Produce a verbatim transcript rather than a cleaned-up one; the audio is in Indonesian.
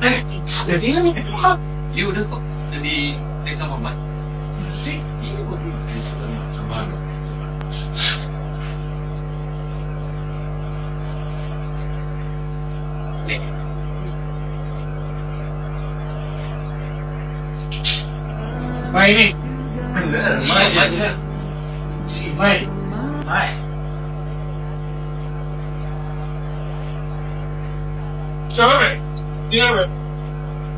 Eh, jadi kan itu kan. Iya udah kok. Jadi eh sama Mbak. Sih, Iya gua dulu sama lu. Nih. Mai nih. Bener, Iya, Mai iya. bener. Si Mai. Mai. Siapa, Mai? Dia, Mai.